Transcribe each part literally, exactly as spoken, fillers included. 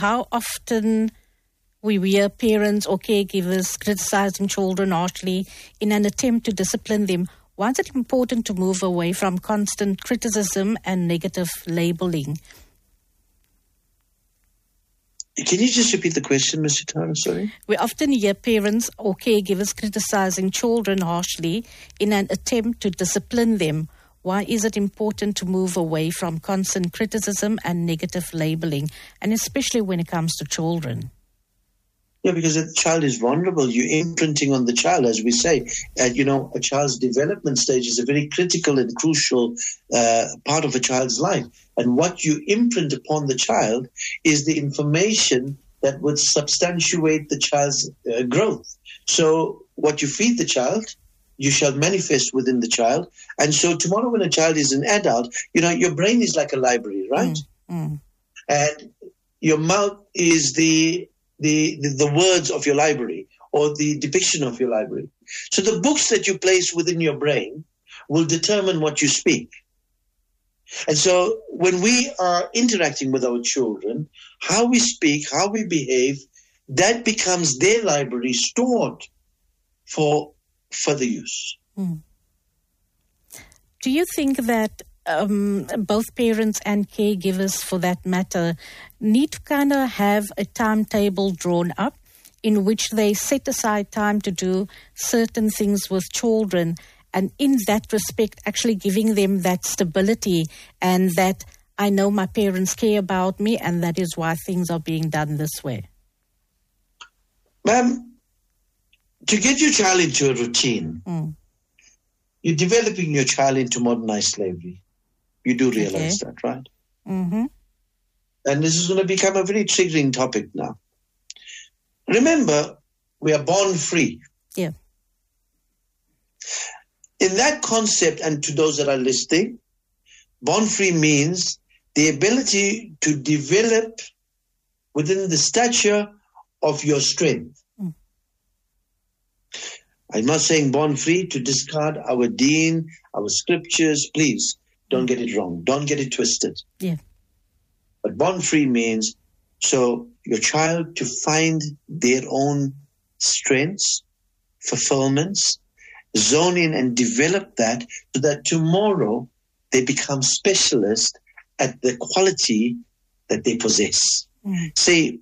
how often we hear parents or caregivers criticizing children harshly in an attempt to discipline them. Why is it important to move away from constant criticism and negative labeling? Can you just repeat the question, Mister Tara? Sorry. We often hear parents or caregivers criticizing children harshly in an attempt to discipline them. Why is it important to move away from constant criticism and negative labeling, and especially when it comes to children? Yeah, because the child is vulnerable. You're imprinting on the child, as we say. Uh, you know, a child's development stage is a very critical and crucial uh, part of a child's life. And what you imprint upon the child is the information that would substantiate the child's uh, growth. So what you feed the child, you shall manifest within the child. And so tomorrow when a child is an adult, you know, your brain is like a library, right? Mm, mm. And your mouth is the The, the the words of your library or the depiction of your library. So the books that you place within your brain will determine what you speak. And so when we are interacting with our children, how we speak, how we behave, that becomes their library stored for further use. Hmm. Do you think that um, both parents and caregivers, for that matter, need to kind of have a timetable drawn up in which they set aside time to do certain things with children, and in that respect actually giving them that stability and that I know my parents care about me and that is why things are being done this way? Ma'am, to get your child into a routine, mm. you're developing your child into modernized slavery. You do realize okay. that, right? Mm-hmm. And this is going to become a very triggering topic now. Remember, we are born free. Yeah. In that concept, and to those that are listening, born free means the ability to develop within the stature of your strength. Mm. I'm not saying born free to discard our deen, our scriptures. Please don't get it wrong. Don't get it twisted. Yeah. But born free means so your child to find their own strengths, fulfillments, zone in and develop that so that tomorrow they become specialists at the quality that they possess. Mm. See,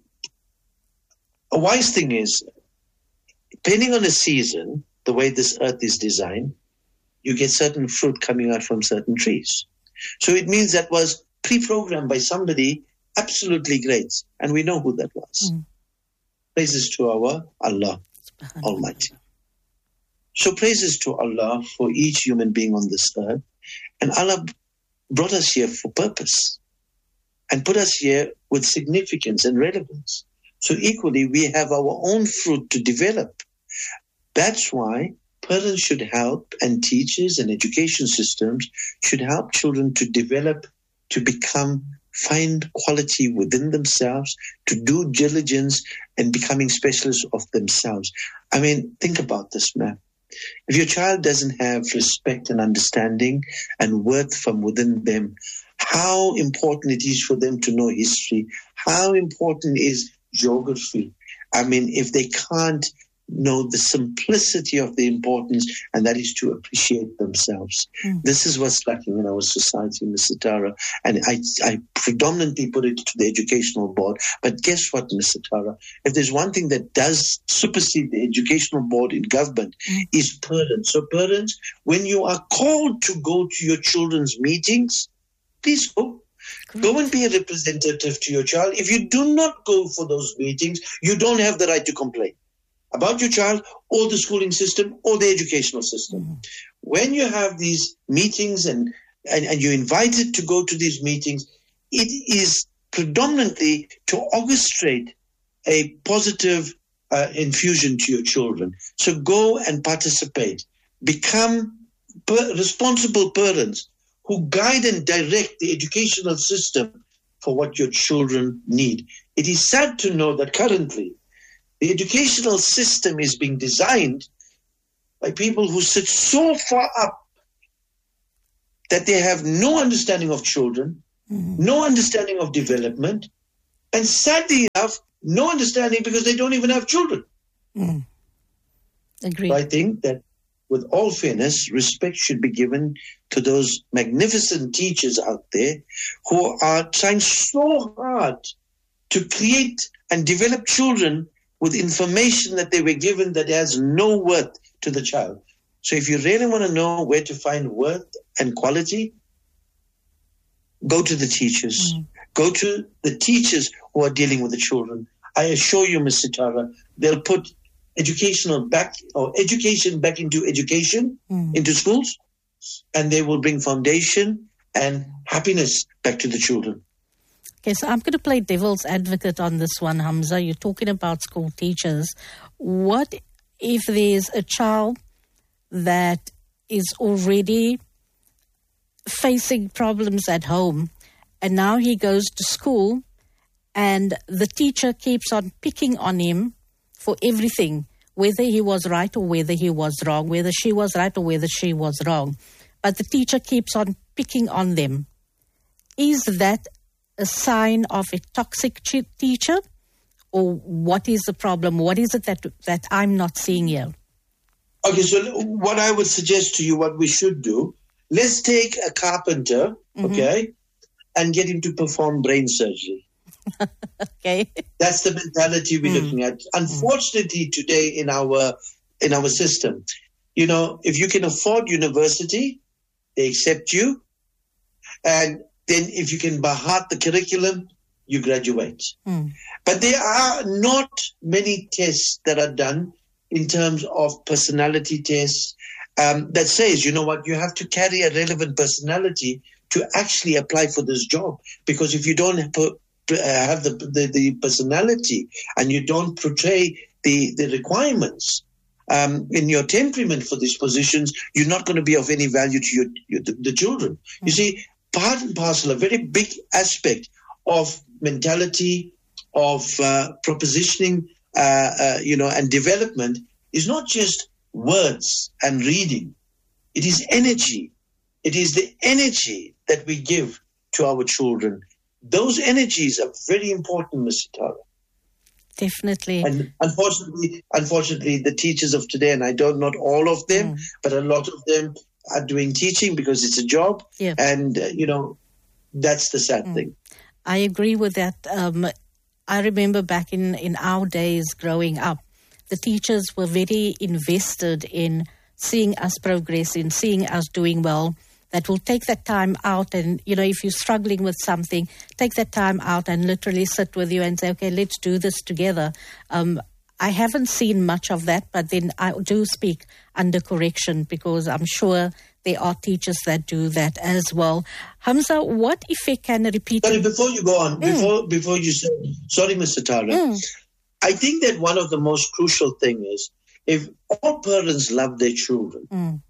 a wise thing is, depending on the season, the way this earth is designed, you get certain fruit coming out from certain trees. So it means that was pre-programmed by somebody absolutely great. And we know who that was. Mm. Praises to our Allah Almighty. So praises to Allah for each human being on this earth. And Allah brought us here for purpose and put us here with significance and relevance. So equally, we have our own fruit to develop. That's why parents should help, and teachers and education systems should help children to develop, to become, find quality within themselves, to do diligence and becoming specialists of themselves. I mean, think about this, man. If your child doesn't have respect and understanding and worth from within them, how important it is for them to know history, how important is geography. I mean, if they can't know the simplicity of the importance, and that is to appreciate themselves. Mm. This is what's lacking in our society, Mister Tara. And I, I predominantly put it to the educational board. But guess what, Mister Tara? If there's one thing that does supersede the educational board in government, mm. is parents. So parents, when you are called to go to your children's meetings, please go. Great. Go and be a representative to your child. If you do not go for those meetings, you don't have the right to complain about your child or the schooling system or the educational system. Mm-hmm. When you have these meetings and, and, and you're invited to go to these meetings, it is predominantly to orchestrate a positive uh, infusion to your children. So go and participate. Become per- responsible parents who guide and direct the educational system for what your children need. It is sad to know that currently the educational system is being designed by people who sit so far up that they have no understanding of children, mm-hmm. no understanding of development, And sadly enough, no understanding because they don't even have children. Mm. Agreed. So I think that with all fairness, respect should be given to those magnificent teachers out there who are trying so hard to create and develop children with information that they were given that has no worth to the child. So if you really want to know where to find worth and quality, go to the teachers. Mm. Go to the teachers who are dealing with the children. I assure you, Miz Sitara, they'll put educational back or education back into education, mm. into schools, and they will bring foundation and happiness back to the children. Okay, so I'm going to play devil's advocate on this one, Hamza. You're talking about school teachers. What if there's a child that is already facing problems at home, and now he goes to school and the teacher keeps on picking on him for everything, whether he was right or whether he was wrong, whether she was right or whether she was wrong. But the teacher keeps on picking on them. Is that a sign of a toxic ch- teacher? Or what is the problem? What is it that that I'm not seeing here? Okay, so what I would suggest to you, what we should do, let's take a carpenter, mm-hmm. okay, and get him to perform brain surgery. Okay. That's the mentality we're mm. looking at. Unfortunately, mm. today in our in our system, you know, if you can afford university, they accept you. And then if you can bahat the curriculum, you graduate. Mm. But there are not many tests that are done in terms of personality tests um, that says, you know what, you have to carry a relevant personality to actually apply for this job. Because if you don't have, uh, have the, the, the personality and you don't portray the, the requirements um, in your temperament for these positions, you're not going to be of any value to your, your the, the children. Mm-hmm. You see, part and parcel, a very big aspect of mentality, of uh, propositioning, uh, uh, you know, and development is not just words and reading. It is energy. It is the energy that we give to our children. Those energies are very important, Miz Sitara. Definitely. And unfortunately, unfortunately, the teachers of today, and I don't not all of them, mm. but a lot of them are doing teaching because it's a job. Yeah. And, uh, you know, that's the sad mm. thing. I agree with that. Um, I remember back in, in our days growing up, the teachers were very invested in seeing us progress, in seeing us doing well. That will take that time out and, you know, if you're struggling with something, take that time out and literally sit with you and say, okay, let's do this together. Um, I haven't seen much of that, but then I do speak under correction because I'm sure there are teachers that do that as well. Hamza, what effect can a repeat? Sorry, before you go on, mm. before before you say, sorry, Mister Tara, mm. I think that one of the most crucial thing is if all parents love their children, mm.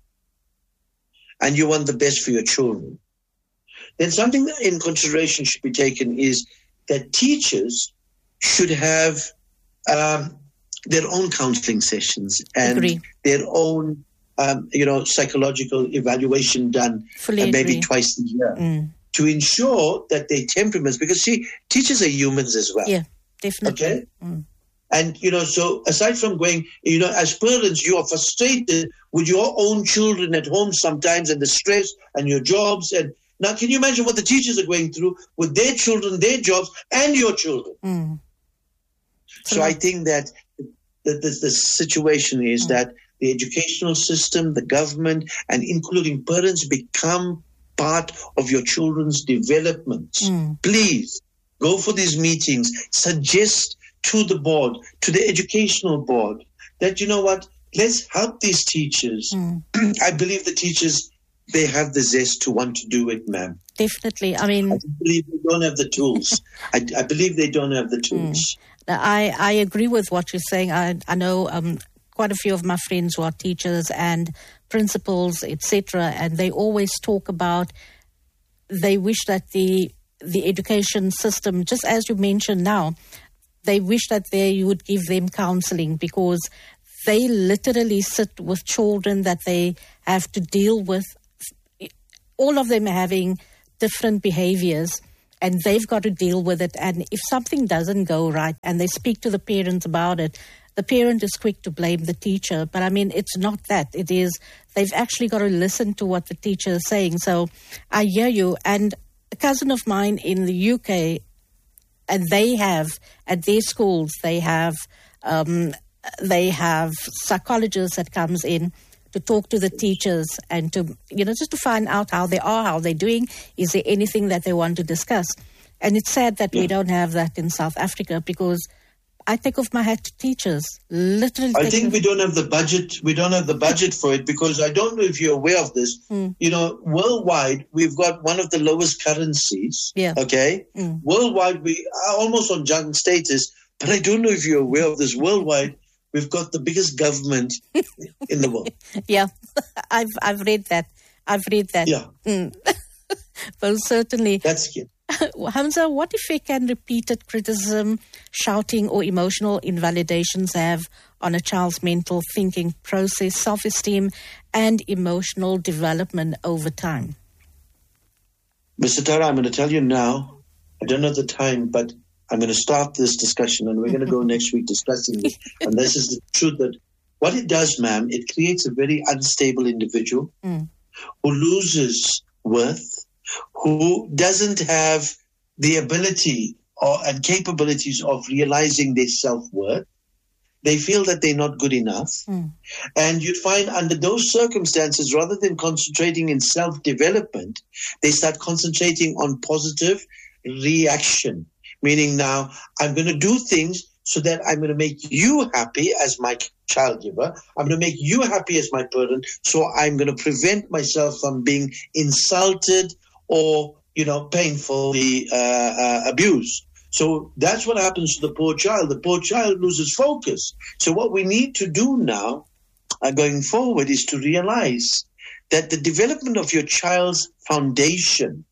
and you want the best for your children, then something in consideration should be taken is that teachers should have um, their own counseling sessions and agree. their own, um, you know, psychological evaluation done uh, maybe agree. twice a year mm. to ensure that their temperaments, because see, teachers are humans as well. Yeah, definitely. Okay? Mm. And, you know, so aside from going, you know, as parents, you are frustrated with your own children at home sometimes and the stress and your jobs. And now, can you imagine what the teachers are going through with their children, their jobs, and your children? Mm. So, so I think that the, the, the situation is mm. that the educational system, the government, and including parents become part of your children's development. Mm. Please go for these meetings, suggest to the board, to the educational board, that, you know what, let's help these teachers. Mm. I believe the teachers, they have the zest to want to do it, ma'am. Definitely. I mean, I believe they don't have the tools. I, I believe they don't have the tools. Mm. I, I agree with what you're saying. I, I know um, quite a few of my friends who are teachers and principals, et cetera, and they always talk about they wish that the the education system, just as you mentioned now, they wish that they would give them counseling because they literally sit with children that they have to deal with, all of them having different behaviors. and they've got to deal with it. And if something doesn't go right and they speak to the parents about it, the parent is quick to blame the teacher. But I mean, it's not that. It is, they've actually got to listen to what the teacher is saying. So I hear you. And a cousin of mine in the U K, and they have, at their schools, they have, um, they have psychologists that comes in to talk to the teachers and to, you know, just to find out how they are, how they're doing. Is there anything that they want to discuss? And it's sad that yeah. we don't have that in South Africa, because I take off my hat to teachers. Literally, I think we don't have the budget. We don't have the budget for it, because I don't know if you're aware of this. Mm. You know, worldwide, we've got one of the lowest currencies. Yeah. Okay. Mm. Worldwide, we are almost on junk status. But I don't know if you're aware of this. Worldwide, we've got the biggest government in the world. Yeah, I've I've read that. I've read that. Yeah. Mm. Well, certainly. That's good. Hamza, what effect can repeated criticism, shouting, or emotional invalidations have on a child's mental thinking process, self-esteem, and emotional development over time? Mister Tara, I'm going to tell you now, I don't know the time, but I'm going to start this discussion, and we're going to go next week discussing it. And this is the truth, that what it does, ma'am, it creates a very unstable individual mm. who loses worth, who doesn't have the ability or and capabilities of realizing their self-worth. They feel that they're not good enough. Mm. And you'd find under those circumstances, rather than concentrating in self-development, they start concentrating on positive reaction. Meaning, now I'm going to do things so that I'm going to make you happy as my child giver. I'm going to make you happy as my parent. So I'm going to prevent myself from being insulted or, you know, painfully uh, uh, abused. So that's what happens to the poor child. The poor child loses focus. So what we need to do now, uh, going forward, is to realize that the development of your child's foundation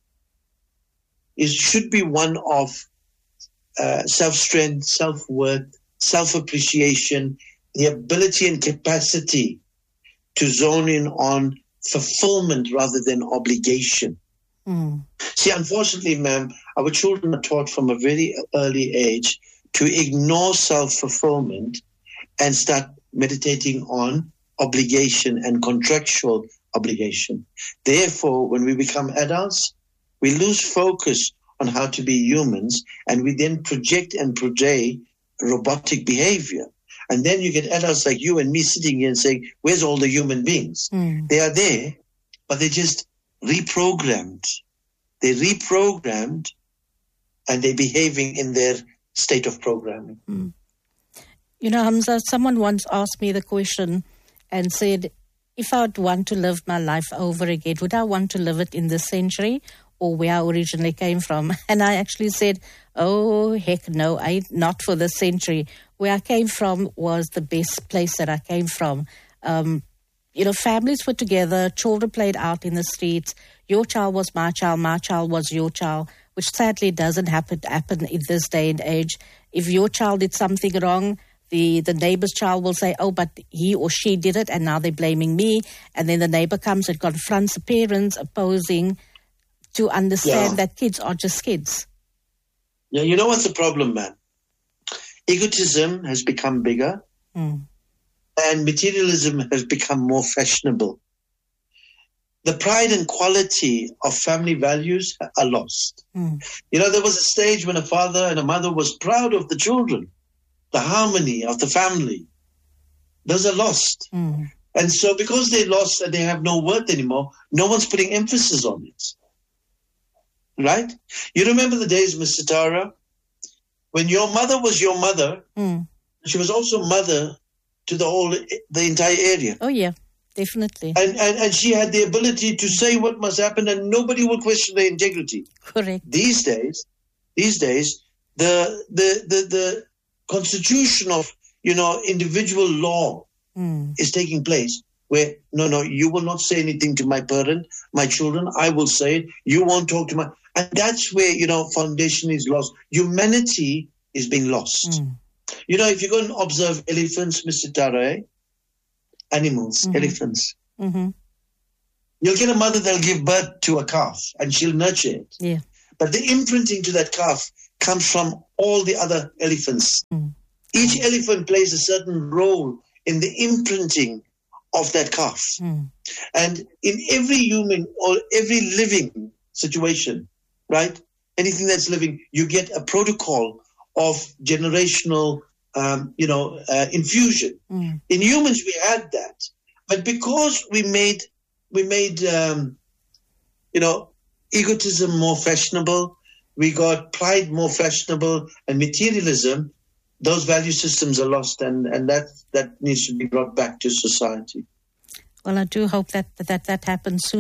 is should be one of Uh, self-strength, self-worth, self-appreciation, the ability and capacity to zone in on fulfillment rather than obligation. Mm. See, unfortunately, ma'am, our children are taught from a very early age to ignore self-fulfillment and start meditating on obligation and contractual obligation. Therefore, when we become adults, we lose focus on how to be humans, and we then project and portray robotic behavior. And then you get adults like you and me sitting here and saying, where's all the human beings? Mm. They are there, but they're just reprogrammed. They're reprogrammed, and they're behaving in their state of programming. Mm. You know, Hamza, someone once asked me the question and said, if I would want to live my life over again, would I want to live it in this century or where I originally came from? And I actually said, oh, heck no, I not for this century. Where I came from was the best place that I came from. Um, you know, families were together, children played out in the streets. Your child was my child, my child was your child, which sadly doesn't happen, happen in this day and age. If your child did something wrong, the, the neighbor's child will say, oh, but he or she did it, and now they're blaming me. And then the neighbor comes and confronts the parents opposing to understand yeah. that kids are just kids. Yeah, you know what's the problem, man? Egotism has become bigger mm. and materialism has become more fashionable. The pride and quality of family values are lost. Mm. You know, there was a stage when a father and a mother was proud of the children, the harmony of the family. Those are lost. Mm. And so because they lost and they have no worth anymore, no one's putting emphasis on it. Right? You remember the days, Mister Tara, when your mother was your mother, mm. she was also mother to the whole, the entire area. Oh, yeah, definitely. And, and and she had the ability to say what must happen, and nobody will question their integrity. Correct. These days, these days, the the the, the constitution of, you know, individual law mm. is taking place. Where, no, no, you will not say anything to my parent, my children, I will say it. You won't talk to my... And that's where, you know, foundation is lost. Humanity is being lost. Mm. You know, if you go and observe elephants, Mister Tara, eh? animals, mm-hmm. elephants, mm-hmm. you'll get a mother that'll give birth to a calf and she'll nurture it. Yeah. But the imprinting to that calf comes from all the other elephants. Mm. Each elephant plays a certain role in the imprinting of that calf. Mm. And in every human or every living situation, right, anything that's living, you get a protocol of generational, um, you know, uh, infusion. Mm. In humans, we had that. But because we made, we made, um, you know, egotism more fashionable, we got pride more fashionable, and materialism, those value systems are lost, and, and that, that needs to be brought back to society. Well, I do hope that that, that happens soon.